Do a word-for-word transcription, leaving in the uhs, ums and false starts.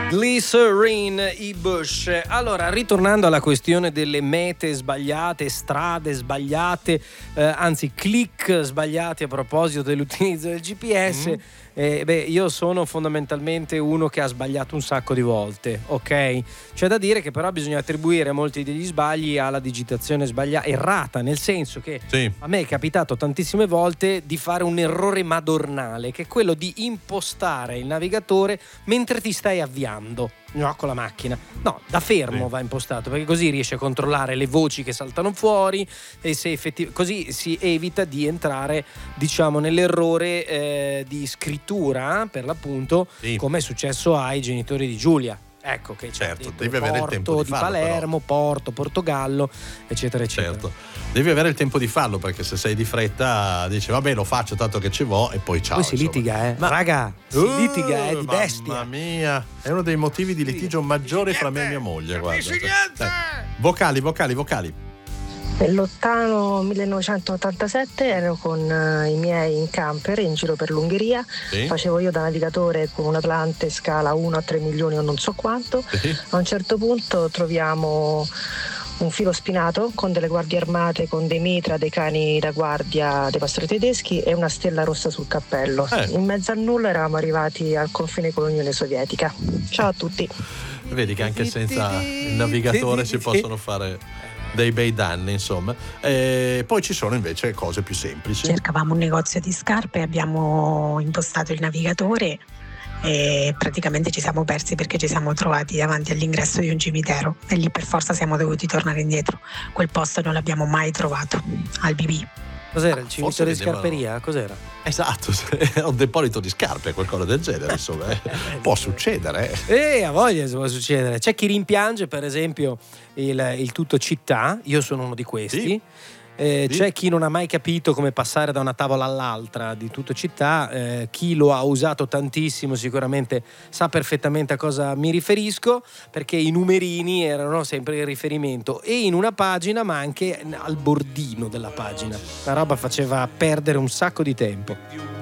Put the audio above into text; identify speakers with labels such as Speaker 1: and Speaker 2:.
Speaker 1: Glycerine, i Bush. Allora, ritornando alla questione delle mete sbagliate, strade sbagliate, eh, anzi click sbagliati a proposito dell'utilizzo del G P S, mm. eh, beh, io sono fondamentalmente uno che ha sbagliato un sacco di volte, ok? C'è da dire che però bisogna attribuire molti degli sbagli alla digitazione sbagliata, errata, nel senso che sì. a me è capitato tantissime volte di fare un errore madornale, che è quello di impostare il navigatore mentre ti stai avviando. No, con la macchina. No, da fermo sì. va impostato, perché così riesci a controllare le voci che saltano fuori e se effettiv- così si evita di entrare, diciamo, nell'errore eh, di scrittura, per l'appunto, sì. come è successo ai genitori di Giulia. Ecco che c'è
Speaker 2: certo, devi avere il tempo di,
Speaker 1: di
Speaker 2: farlo,
Speaker 1: Palermo,
Speaker 2: però.
Speaker 1: Porto, Portogallo, eccetera, eccetera.
Speaker 2: Certo, devi avere il tempo di farlo, perché se sei di fretta dici vabbè lo faccio tanto che ci vo e poi ciao.
Speaker 1: Poi si
Speaker 2: insomma.
Speaker 1: litiga, eh.
Speaker 2: Ma
Speaker 1: raga, si
Speaker 2: uh,
Speaker 1: litiga, eh, di bestia.
Speaker 2: Mamma mia, è uno dei motivi di litigio maggiori fra me e mia moglie. Guarda.
Speaker 3: Niente.
Speaker 2: Eh, vocali, vocali, vocali.
Speaker 4: Nel lontano millenovecentottantasette ero con uh, i miei in camper in giro per l'Ungheria, sì. facevo io da navigatore con un Atlante scala uno a tre milioni o non so quanto, sì. a un certo punto troviamo un filo spinato con delle guardie armate, con dei mitra, dei cani da guardia, dei pastori tedeschi e una stella rossa sul cappello. Eh. In mezzo a nulla eravamo arrivati al confine con l'Unione Sovietica. Ciao a tutti.
Speaker 2: Vedi che anche senza il navigatore si possono fare dei bei danni, insomma. E poi ci sono invece cose più semplici.
Speaker 5: Cercavamo un negozio di scarpe, abbiamo impostato il navigatore e praticamente ci siamo persi perché ci siamo trovati davanti all'ingresso di un cimitero e lì per forza siamo dovuti tornare indietro. Quel posto non l'abbiamo mai trovato al B B.
Speaker 1: Cos'era? Il cimitero di scarperia? Cos'era?
Speaker 2: Esatto, è un deposito di scarpe, qualcosa del genere, insomma. Può succedere.
Speaker 1: Eh, a voglia può succedere. C'è chi rimpiange, per esempio, il, il tutto città. Io sono uno di questi. Sì. Eh, sì. C'è chi non ha mai capito come passare da una tavola all'altra di tutto città, eh, chi lo ha usato tantissimo sicuramente sa perfettamente a cosa mi riferisco, perché i numerini erano sempre il riferimento e in una pagina ma anche al bordino della pagina. La roba faceva perdere un sacco di tempo.